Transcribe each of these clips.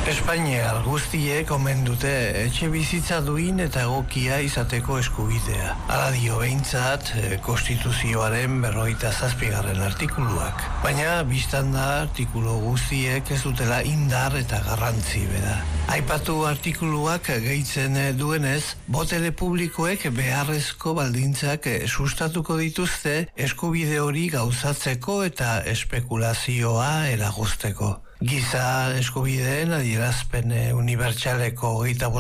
Espainiar guztiek omen dute etxe bizitza duin eta egokia izateko eskubidea. Hala dio behintzat Konstituzioaren 57. artikuluak. Baina biztan da artikulu guztiek ez dutela indar eta garrantzi bera. Aipatu artikuluak gehitzen duenez, botere publikoek beharrezko baldintzak sustatuko dituzte eskubide hori gauzatzeko eta espekulazioa eragozteko. Giza eskubideen adierazpen unibertsaleko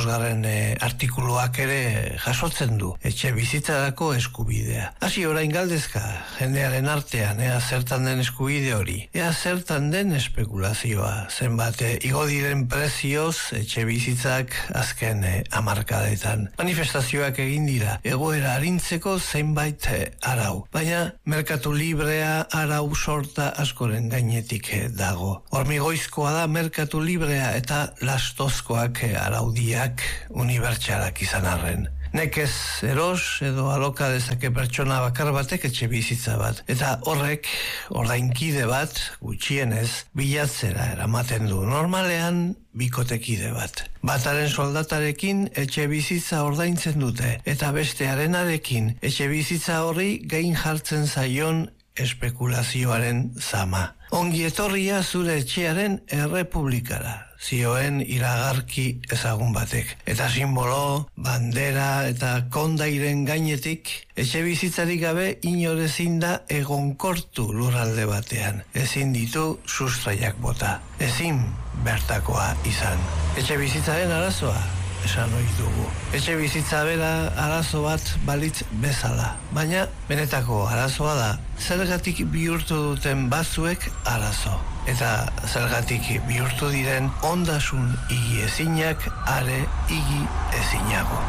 25. Artikuluak ere jasotzen du etxe bizitzarako eskubidea. Hasi orain galdezka, jendearen artean, ea zertan den eskubide hori, ea zertan den espekulazioa, zenbat igo diren prezioz etxe bizitzak azken hamarkadetan. Manifestazioak egin dira, egoera arintzeko zenbait arau, baina merkatu librea arau sorta askoren gainetik dago. Goizkoa da merkatu librea eta lastozkoak araudiak unibertsalak izan arren. Nekez eros edo aloka dezake pertsona bakar batek etxe bizitza bat. Eta horrek, ordainkide bat, gutxienez, bilatzera eramaten du. Normalean, bikotekide bat. Bataren soldatarekin etxe bizitza ordaintzen dute. Eta bestearenarekin etxe bizitza horri gain jartzen zaion espekulazioaren zama. Ongi etorria zure etxearen errepublikara, zioen iragarki ezagun batek. Eta simbolo, bandera eta kondairen gainetik, etxe bizitzarik gabe inor ezin da egonkortu lurralde batean. Ezin ditu sustraiak bota. Ezin bertakoa izan. Etxe bizitzaren arazoa, esan ohi dugu. Etxe bizitza bera arazo bat balitz bezala. Baina benetako arazoa da, zergatik bihurtu duten batzuek arazo. Eta zergatik bihurtu diren ondasun igi ezinak are igi ezinago.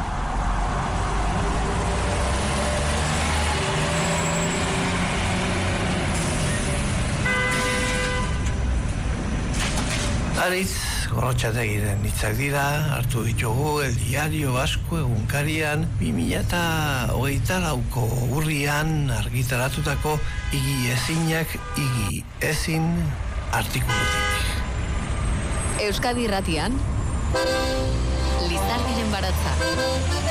Aritz Gorrotxategiren hitzak dira, hartu ditugu El Diario Vasco egunkarian 2024ko urrian argitaratutako igi ezinak igi ezin artikulutik. Euskadi Irratian Lizardiren Baratza.